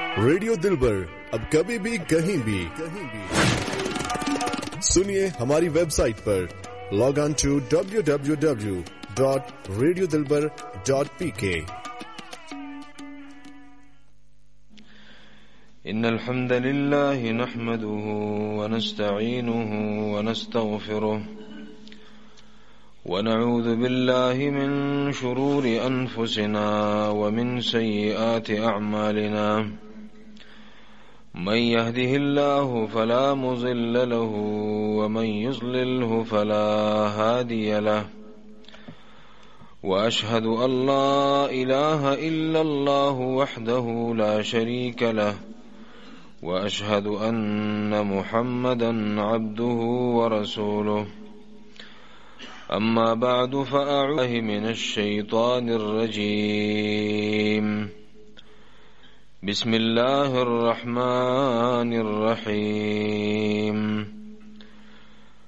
रेडियो दिलबर अब कभी भी कहीं भी सुनिए हमारी वेबसाइट पर लॉग ऑन टू www.radiodilbar.pk। إن الحمد لله نحمده ونستعينه ونستغفره ونعوذ بالله من شرور أنفسنا ومن سيئات أعمالنا. من يهده الله فلا مضل له ومن يضلله فلا هادي له. وأشهد أن لا إله إلا الله وحده لا شريك له. وأشهد أن محمدا عبده ورسوله. أما بعد فأعوذ من الشيطان الرجيم. بسم الله الرحمن الرحيم.